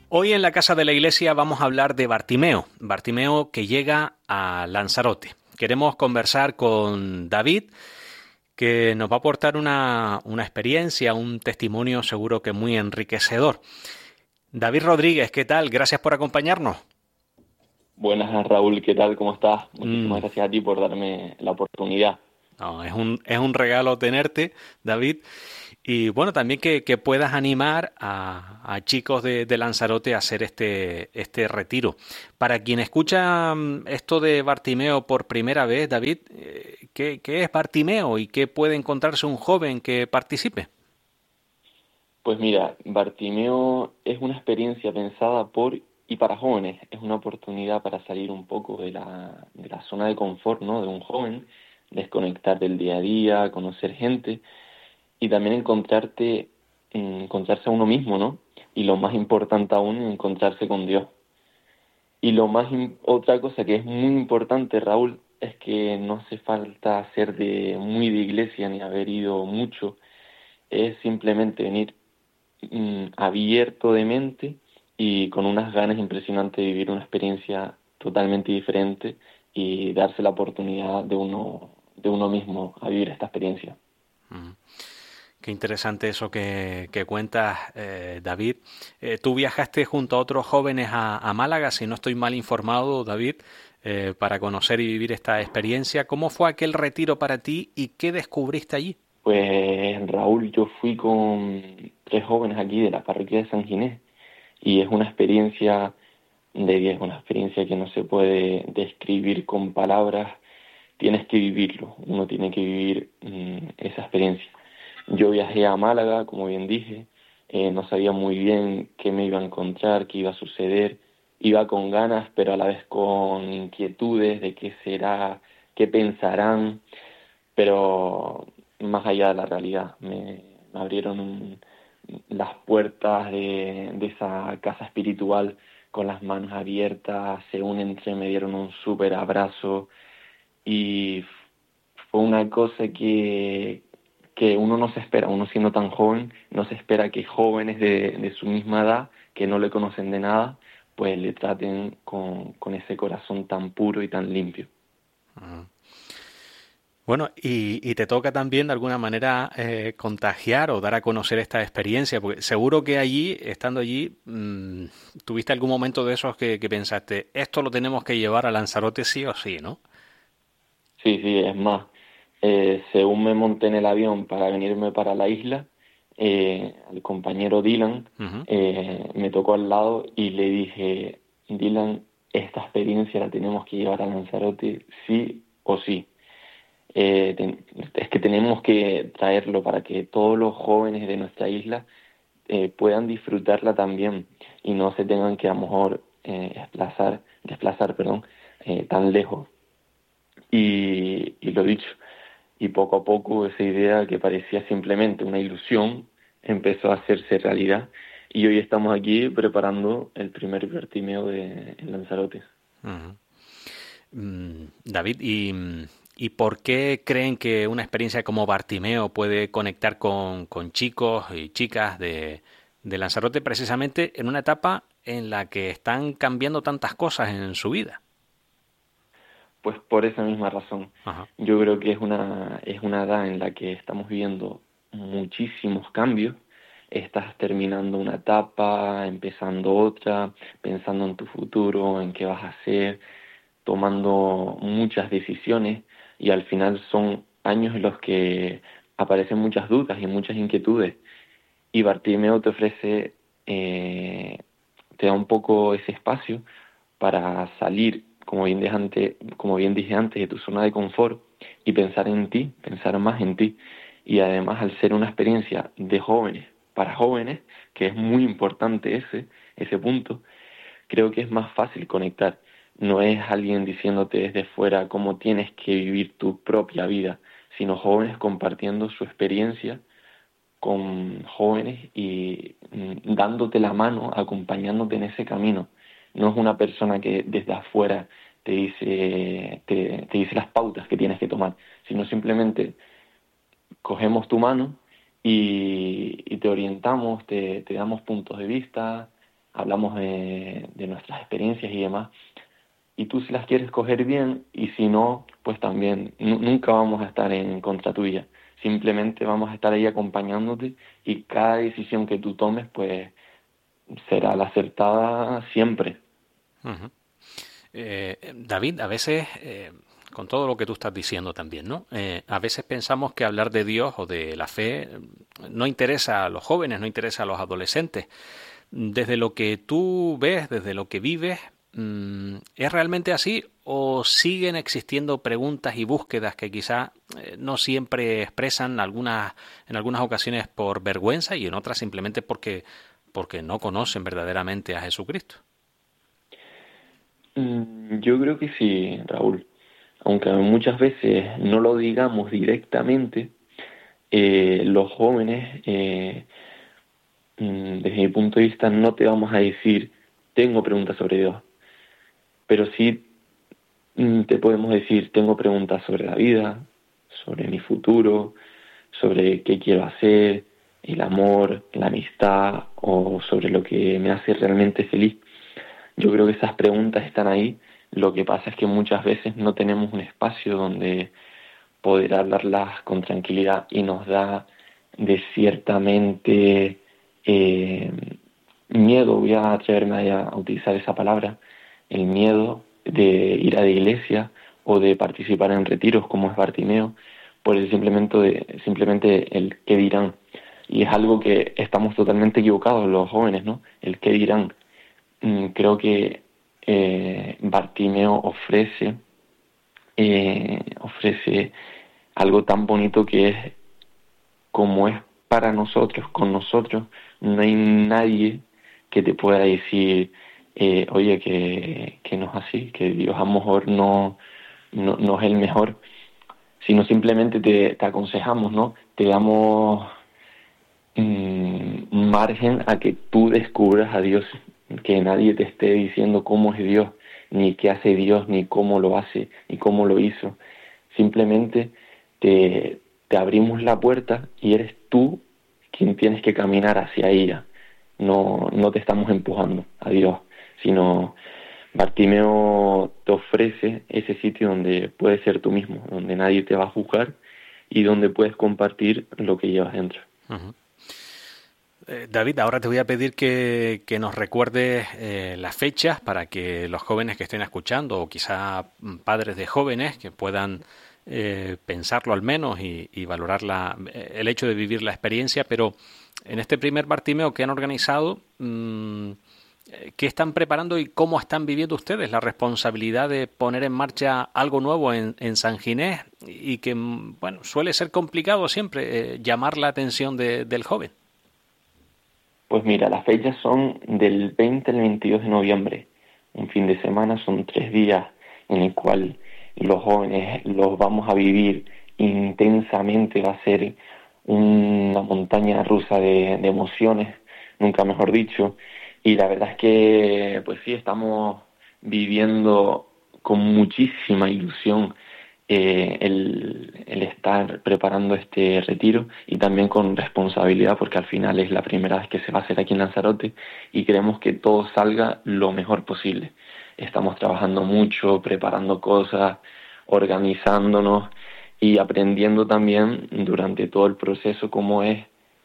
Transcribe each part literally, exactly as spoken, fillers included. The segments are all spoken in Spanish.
Hoy en la Casa de la Iglesia vamos a hablar de Bartimeo, Bartimeo que llega a Lanzarote. Queremos conversar con David, que nos va a aportar una, una experiencia, un testimonio seguro que muy enriquecedor. David Rodríguez, ¿qué tal? Gracias por acompañarnos. Buenas, Raúl, ¿qué tal? ¿Cómo estás? Mm, Muchísimas gracias a ti por darme la oportunidad. no, es un, es un regalo tenerte, David. Y bueno, también que, que puedas animar a, a chicos de, de Lanzarote a hacer este, este retiro. Para quien escucha mm, esto de Bartimeo por primera vez, David, eh, ¿qué, qué es Bartimeo y qué puede encontrarse un joven que participe? Pues mira, Bartimeo es una experiencia pensada por y para jóvenes. Es una oportunidad para salir un poco de la, de la zona de confort, ¿no? De un joven, desconectar del día a día, conocer gente y también encontrarte, mm, encontrarse a uno mismo, ¿no? Y lo más importante aún, encontrarse con Dios. Y lo más, im- otra cosa que es muy importante, Raúl, es que no hace falta ser de muy de iglesia ni haber ido mucho, es simplemente venir mm, abierto de mente y con unas ganas impresionantes de vivir una experiencia totalmente diferente y darse la oportunidad de uno, de uno mismo a vivir esta experiencia. Mm. Qué interesante eso que, que cuentas, eh, David. Eh, tú viajaste junto a otros jóvenes a, a Málaga, si no estoy mal informado, David, eh, para conocer y vivir esta experiencia. ¿Cómo fue aquel retiro para ti y qué descubriste allí? Pues Raúl, yo fui con tres jóvenes aquí de la parroquia de San Ginés y es una experiencia de diez, una experiencia que no se puede describir con palabras, tienes que vivirlo, uno tiene que vivir mm, esa experiencia. Yo viajé a Málaga, como bien dije, eh, no sabía muy bien qué me iba a encontrar, qué iba a suceder, iba con ganas, pero a la vez con inquietudes de qué será, qué pensarán, pero más allá de la realidad, me, me abrieron un- las puertas de, de esa casa espiritual con las manos abiertas, se unen entre, me dieron un súper abrazo y fue una cosa que, que uno no se espera, uno siendo tan joven, no se espera que jóvenes de, de su misma edad, que no le conocen de nada, pues le traten con, con ese corazón tan puro y tan limpio. Bueno, y, y te toca también de alguna manera eh, contagiar o dar a conocer esta experiencia, porque seguro que allí, estando allí, mm, tuviste algún momento de esos que, que pensaste, esto lo tenemos que llevar a Lanzarote sí o sí, ¿no? Sí, sí, es más, eh, según me monté en el avión para venirme para la isla, eh, al compañero Dylan Ujú. eh, me tocó al lado y le dije, Dylan, esta experiencia la tenemos que llevar a Lanzarote sí o sí. Eh, ten- es que tenemos que traerlo para que todos los jóvenes de nuestra isla eh, puedan disfrutarla también y no se tengan que a lo mejor eh, desplazar, desplazar, perdón, eh, tan lejos. Y, y lo dicho, y poco a poco esa idea que parecía simplemente una ilusión empezó a hacerse realidad y hoy estamos aquí preparando el primer Bartimeo de en Lanzarote. Ujú. Mm, David, ¿y, mm, ¿y por qué creen que una experiencia como Bartimeo puede conectar con, con chicos y chicas de, de Lanzarote precisamente en una etapa en la que están cambiando tantas cosas en su vida? Pues por esa misma razón, Ajá. yo creo que es una, es una edad en la que estamos viviendo muchísimos cambios. Estás terminando una etapa, empezando otra, pensando en tu futuro, en qué vas a hacer, tomando muchas decisiones y al final son años en los que aparecen muchas dudas y muchas inquietudes. Y Bartimeo te ofrece, eh, te da un poco ese espacio para salir, como bien dije antes, como bien dije antes, de tu zona de confort y pensar en ti, pensar más en ti. Y además, al ser una experiencia de jóvenes para jóvenes, que es muy importante ese, ese punto, creo que es más fácil conectar. No es alguien diciéndote desde fuera cómo tienes que vivir tu propia vida, sino jóvenes compartiendo su experiencia con jóvenes y mm, dándote la mano, acompañándote en ese camino. No es una persona que desde afuera te dice, te, te dice las pautas que tienes que tomar, sino simplemente cogemos tu mano y, y te orientamos, te, te damos puntos de vista, hablamos de, de nuestras experiencias y demás, y tú si las quieres coger bien, y si no, pues también nu- nunca vamos a estar en contra tuya. Simplemente vamos a estar ahí acompañándote, y cada decisión que tú tomes, pues será la acertada siempre. Ujú. Eh, David, a veces, eh, con todo lo que tú estás diciendo también, ¿no? Eh, a veces pensamos que hablar de Dios o de la fe eh, no interesa a los jóvenes, no interesa a los adolescentes. Desde lo que tú ves, desde lo que vives, mm, ¿es realmente así o siguen existiendo preguntas y búsquedas que quizá eh, no siempre expresan algunas, en algunas ocasiones por vergüenza y en otras simplemente porque, porque no conocen verdaderamente a Jesucristo? Mm, Yo creo que sí, Raúl. Aunque muchas veces no lo digamos directamente, eh, los jóvenes, eh, mm, desde mi punto de vista, no te vamos a decir, tengo preguntas sobre Dios, pero sí mm, te podemos decir, tengo preguntas sobre la vida, sobre mi futuro, sobre qué quiero hacer, el amor, la amistad o sobre lo que me hace realmente feliz. Yo creo que esas preguntas están ahí. Lo que pasa es que muchas veces no tenemos un espacio donde poder hablarlas con tranquilidad, y nos da de ciertamente eh, miedo, voy a atreverme a, a utilizar esa palabra, el miedo de ir a la iglesia o de participar en retiros como es Bartimeo, por el simplemente, de, simplemente el qué dirán. Y es algo que estamos totalmente equivocados los jóvenes, ¿no? El qué dirán. Mm, Creo que eh, Bartimeo ofrece, eh, ofrece algo tan bonito que es como es para nosotros, con nosotros. No hay nadie que te pueda decir, eh, oye, que, que no es así, que Dios a lo mejor no, no, no es el mejor, sino simplemente te, te aconsejamos, ¿no? Te damos mm, margen a que tú descubras a Dios, que nadie te esté diciendo cómo es Dios, ni qué hace Dios, ni cómo lo hace, ni cómo lo hizo. Simplemente te, te abrimos la puerta y eres tú quien tienes que caminar hacia ella. No, no te estamos empujando a Dios, sino Bartimeo te ofrece ese sitio donde puedes ser tú mismo, donde nadie te va a juzgar y donde puedes compartir lo que llevas dentro. Ujú. Eh, David, ahora te voy a pedir que, que nos recuerdes eh, las fechas para que los jóvenes que estén escuchando o quizá mm, padres de jóvenes que puedan eh, pensarlo al menos y, y valorar la, eh, el hecho de vivir la experiencia, pero en este primer Bartimeo que han organizado, mm, eh, ¿qué están preparando y cómo están viviendo ustedes la responsabilidad de poner en marcha algo nuevo en, en San Ginés y que, mm, bueno, suele ser complicado siempre eh, llamar la atención de- del joven? Pues mira, las fechas son del veinte al veintidós de noviembre, un fin de semana, son tres días en el cual los jóvenes los vamos a vivir intensamente, va a ser una montaña rusa de, de emociones, nunca mejor dicho, y la verdad es que pues sí, estamos viviendo con muchísima ilusión eh, el, el estar preparando este retiro, y también con responsabilidad porque al final es la primera vez que se va a hacer aquí en Lanzarote y queremos que todo salga lo mejor posible. Estamos trabajando mucho, preparando cosas, organizándonos y aprendiendo también durante todo el proceso cómo es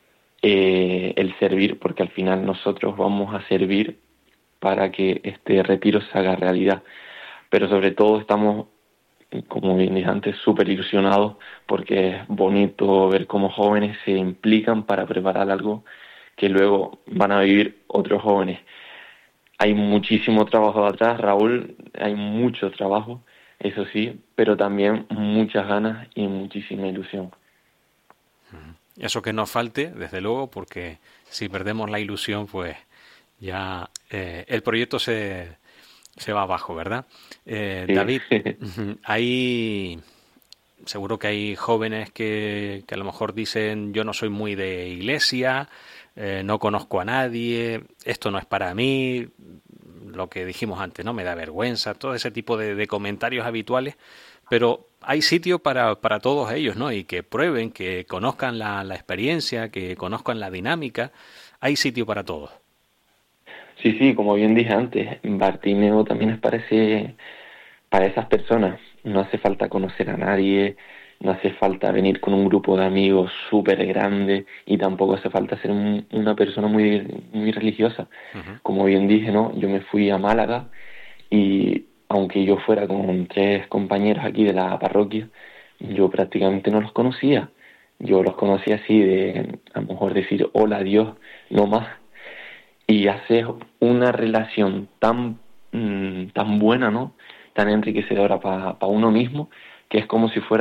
eh, el servir, porque al final nosotros vamos a servir para que este retiro se haga realidad. Pero sobre todo estamos, como bien dije antes, súper ilusionados porque es bonito ver cómo jóvenes se implican para preparar algo que luego van a vivir otros jóvenes. Hay muchísimo trabajo atrás, Raúl, hay mucho trabajo, eso sí, pero también muchas ganas y muchísima ilusión. Eso que nos falte, desde luego, porque si perdemos la ilusión, pues ya eh, el proyecto se, se va abajo, ¿verdad? Eh, Sí. David, hay seguro que hay jóvenes que, que a lo mejor dicen yo no soy muy de iglesia, eh, no conozco a nadie, esto no es para mí, lo que dijimos antes, ¿no? Me da vergüenza, todo ese tipo de, de comentarios habituales, pero hay sitio para, para todos ellos, ¿no? Y que prueben, que conozcan la, la experiencia, que conozcan la dinámica, hay sitio para todos. Sí, sí, como bien dije antes, Bartimeo también es para, ese- para esas personas. No hace falta conocer a nadie, no hace falta venir con un grupo de amigos súper grande y tampoco hace falta ser un- una persona muy, muy religiosa. Ujú. Como bien dije, ¿no? Yo me fui a Málaga y aunque yo fuera con tres compañeros aquí de la parroquia, yo prácticamente no los conocía. Yo los conocía así de a lo mejor decir hola a Dios, no más. Y haces una relación tan, mm, tan buena, ¿no? Tan enriquecedora para uno mismo, que es como si fuera